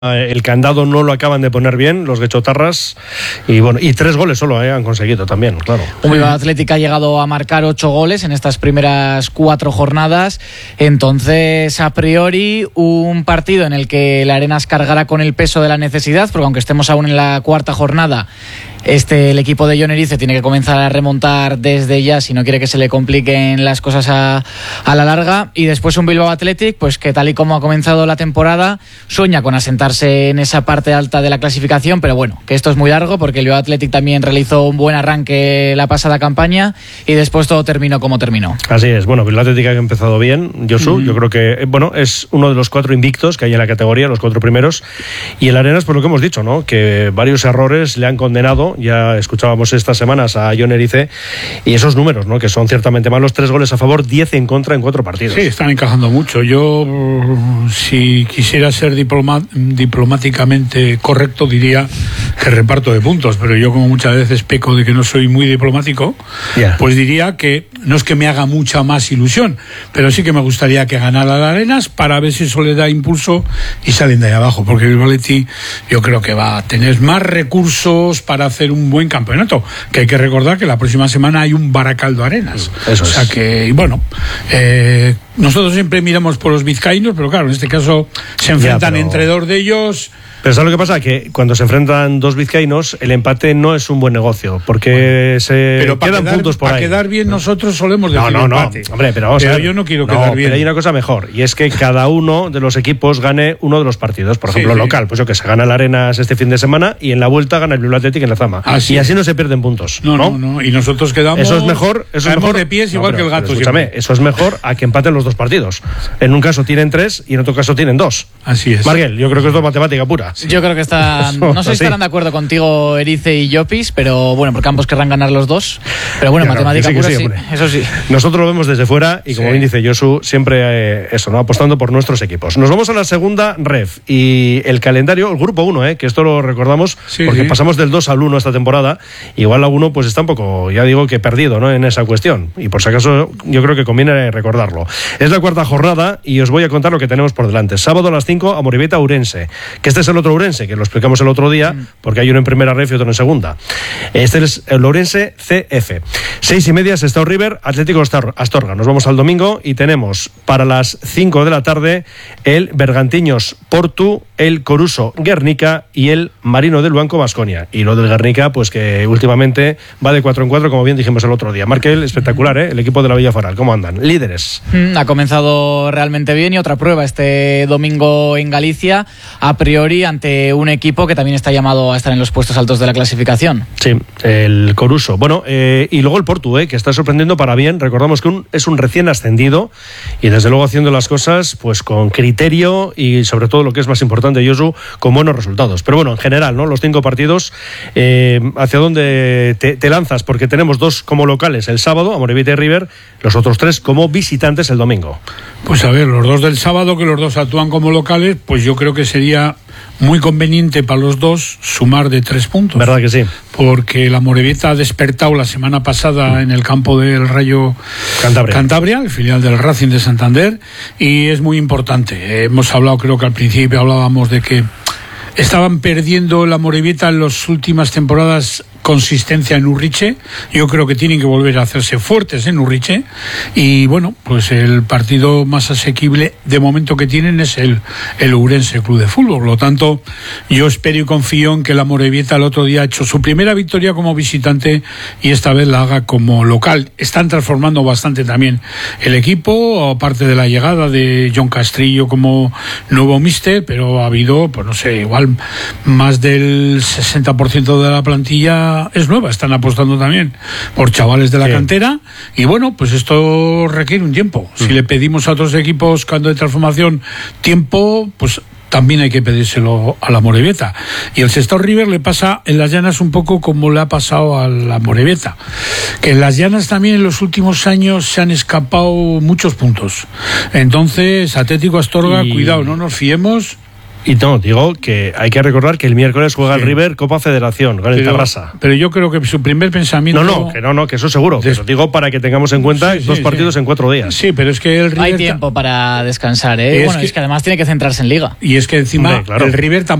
El candado no lo acaban de poner bien los guechotarras y bueno, y 3 goles solo han conseguido también, claro. Un Bilbao Athletic ha llegado a marcar 8 goles en estas primeras 4 jornadas. Entonces, a priori, un partido en el que la Arenas cargará con el peso de la necesidad, porque aunque estemos aún en la 4ª jornada, el equipo de Jon Erice tiene que comenzar a remontar desde ya si no quiere que se le compliquen las cosas a la larga. Y después un Bilbao Athletic, pues que tal y como ha comenzado la temporada, sueña con asentarse en esa parte alta de la clasificación, pero bueno, que esto es muy largo porque el Bilbao Athletic también realizó un buen arranque la pasada campaña y después todo terminó como terminó. Así es, bueno, Bilbao Athletic ha empezado bien, Josu, yo creo que, bueno, es uno de los 4 invictos que hay en la categoría, los 4 primeros, y el Arenas, por lo que hemos dicho, ¿no?, que varios errores le han condenado. Ya escuchábamos estas semanas a Jon Erice y esos números, ¿no?, que son ciertamente malos: 3 goles a favor, 10 en contra en 4 partidos. Sí, están encajando mucho. Yo, si quisiera ser diplomáticamente correcto, diría que reparto de puntos, pero yo, como muchas veces peco de que no soy muy diplomático, pues diría que no es que me haga mucha más ilusión, pero sí que me gustaría que ganara la Arenas para ver si eso le da impulso y salen de ahí abajo, porque el Valetti yo creo que va a tener más recursos para hacer un buen campeonato, que hay que recordar que la próxima semana hay un Baracaldo Arenas. Eso o sea que, bueno, nosotros siempre miramos por los vizcaínos, pero claro, en este caso se enfrentan entre 2 de ellos. Pero ¿sabes lo que pasa? Que cuando se enfrentan 2 vizcaínos, el empate no es un buen negocio, porque pero quedan puntos por ahí. Para quedar bien nosotros solemos decir empate. Hombre, pero vamos a ver. Yo no quiero quedar bien. Pero hay una cosa mejor, y es que cada uno de los equipos gane uno de los partidos. Por ejemplo, local, pues yo que se gana el Arenas este fin de semana y en la vuelta gana el Bilbao Athletic en la Zama. Así no se pierden puntos. No. Y nosotros quedamos. Eso es mejor. De pies igual que el gato. Escúchame, eso es mejor a que empaten los 2 partidos. En un caso tienen 3 y en otro caso tienen 2. Así es. Marguel, yo creo que esto es matemática pura. Yo creo que no sé si estarán de acuerdo contigo Erice y Llopis, pero bueno, porque ambos querrán ganar los 2. Pero bueno, matemática pura sí, eso sí. Nosotros lo vemos desde fuera y como bien dice Josu, siempre eso, ¿no?, apostando por nuestros equipos. Nos vamos a la segunda ref y el calendario, el grupo 1, que esto lo recordamos porque pasamos del 2 al 1 esta temporada. Igual la 1 pues está un poco, ya digo, que perdido, ¿no?, en esa cuestión, y por si acaso yo creo que conviene recordarlo. Es la 4ª jornada y os voy a contar lo que tenemos por delante. Sábado a las 5, Amorebieta Ourense, que este es el otro Ourense, que lo explicamos el otro día, porque hay uno en primera ref y otro en segunda. Este es el Ourense CF. 6:30, Sestao River, Atlético Astorga. Nos vamos al domingo y tenemos para las 5 de la tarde el Bergantiños Portu, el Coruso Guernica y el Marino del Luanco Baskonia. Y lo del Guernica, pues que últimamente va de 4 en 4, como bien dijimos el otro día. Markel, espectacular, el equipo de la Villa Foral. ¿Cómo andan? Líderes. Ha comenzado realmente bien, y otra prueba este domingo en Galicia, a priori ante un equipo que también está llamado a estar en los puestos altos de la clasificación. Sí, el Coruso. Bueno, y luego el Portu, que está sorprendiendo para bien. Recordamos que es un recién ascendido y desde luego haciendo las cosas pues con criterio y sobre todo, lo que es más importante, Josu, con buenos resultados. Pero bueno, en general, ¿no?, los 5 partidos, ¿hacia dónde te lanzas? Porque tenemos 2 como locales el sábado, Amorebieta y River, los otros 3 como visitantes el domingo. Pues a ver, los 2 del sábado, que los 2 actúan como locales, pues yo creo que sería muy conveniente para los 2 sumar de 3 puntos. ¿Verdad que sí? Porque la Amorebieta ha despertado la semana pasada en el campo del Rayo Cantabria, el filial del Racing de Santander, y es muy importante. Hemos hablado, creo que al principio hablábamos de que estaban perdiendo la Amorebieta en las últimas temporadas consistencia en Urriche. Yo creo que tienen que volver a hacerse fuertes en Urriche, y bueno, pues el partido más asequible de momento que tienen es el Ourense Club de Fútbol. Por lo tanto, yo espero y confío en que la Amorebieta el otro día ha hecho su primera victoria como visitante y esta vez la haga como local. Están transformando bastante también el equipo, aparte de la llegada de John Castrillo como nuevo míster, pero ha habido, pues no sé, igual más del 60% de la plantilla es nueva. Están apostando también por chavales de la cantera, y bueno, pues esto requiere un tiempo. Si le pedimos a otros equipos cuando hay transformación tiempo, pues también hay que pedírselo a la Amorebieta. Y el Sestao River le pasa en las Llanas un poco como le ha pasado a la Amorebieta, que en las Llanas también en los últimos años se han escapado muchos puntos. Entonces, Atlético Astorga, cuidado, no nos fiemos. Y no, digo que hay que recordar que el miércoles juega el River Copa Federación con el Tarrasa. Pero yo creo que su primer pensamiento... No, que eso seguro. Pero digo para que tengamos en cuenta 2 partidos en 4 días. Sí, pero es que el River... Hay tiempo para descansar, ¿eh? Es que además tiene que centrarse en Liga. Y es que encima el River tampoco